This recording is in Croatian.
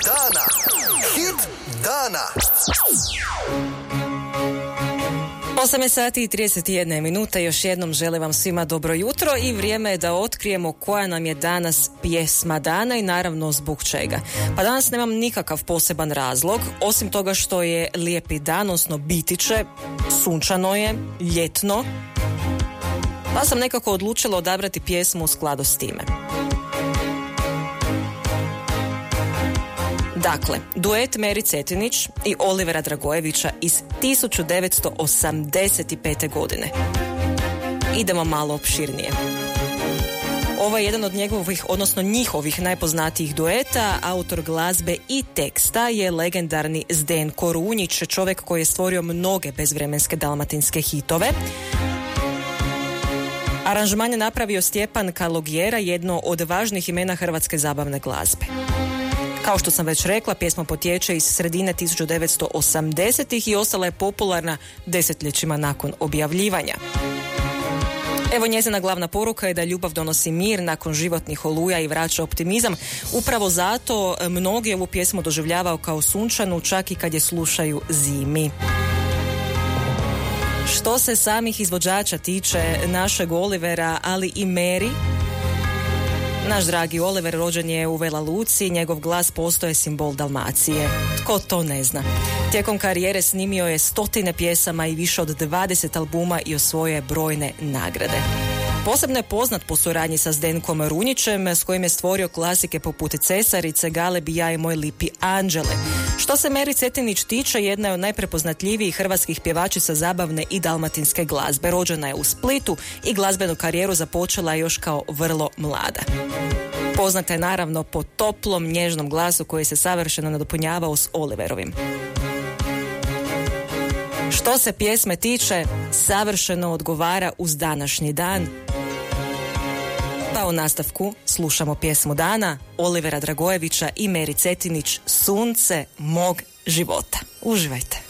dana. Hit dana. 8 sati i 31 minute. Još jednom želim vam svima dobro jutro i vrijeme je da otkrijemo koja nam je danas pjesma dana i naravno zbog čega. Pa danas nemam nikakav poseban razlog, osim toga što je lijepi dan, odnosno biti će, sunčano je, ljetno, pa sam nekako odlučila odabrati pjesmu u skladu s time. Dakle, duet Meri Cetinić i Olivera Dragojevića iz 1985. godine. Idemo malo opširnije. Ovo je jedan od njihovih najpoznatijih dueta. Autor glazbe i teksta je legendarni Zdenko Runjić, čovjek koji je stvorio mnoge bezvremenske dalmatinske hitove. Aranžman je napravio Stjepan Kalogjera, jedno od važnih imena hrvatske zabavne glazbe. Kao što sam već rekla, pjesma potječe iz sredine 1980-ih i ostala je popularna desetljećima nakon objavljivanja. Evo, njezina glavna poruka je da ljubav donosi mir nakon životnih oluja i vraća optimizam. Upravo zato mnogi ovu pjesmu doživljavaju kao sunčanu, čak i kad je slušaju zimi. Što se samih izvođača tiče, našeg Olivera, ali i Meri, naš dragi Oliver rođen je u Vela Luci, njegov glas postaje simbol Dalmacije. Tko to ne zna? Tijekom karijere snimio je stotine pjesama i više od 20 albuma i osvojio brojne nagrade. Posebno je poznat po suradnji sa Zdenkom Runjićem, s kojim je stvorio klasike poput Cesarice, Galebi, Ja i moj lipi anđele. Što se Meri Cetinić tiče, jedna je od najprepoznatljivijih hrvatskih pjevačica zabavne i dalmatinske glazbe. Rođena je u Splitu i glazbenu karijeru započela je još kao vrlo mlada. Poznata je naravno po toplom, nježnom glasu koji se savršeno nadopunjavao s Oliverovim. Što se pjesme tiče, savršeno odgovara uz današnji dan. Pa u nastavku slušamo pjesmu dana Olivera Dragojevića i Meri Cetinić, Sunce mog života. Uživajte.